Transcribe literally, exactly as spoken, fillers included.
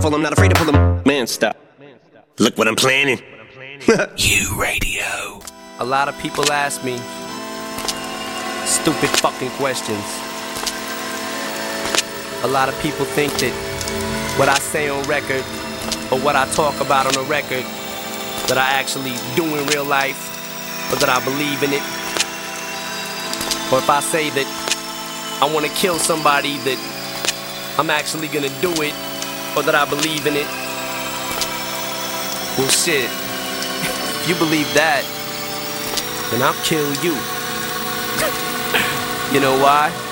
pitiful, I'm not afraid to pull them. Man, stop. Look what I'm planning. You Radio. A lot of people ask me stupid fucking questions. A lot of people think that what I say on record or what I talk about on a record that I actually do in real life, or that I believe in it. Or if I say that I want to kill somebody, that I'm actually gonna do it, or that I believe in it. Well shit, if you believe that, then I'll kill you. You know why?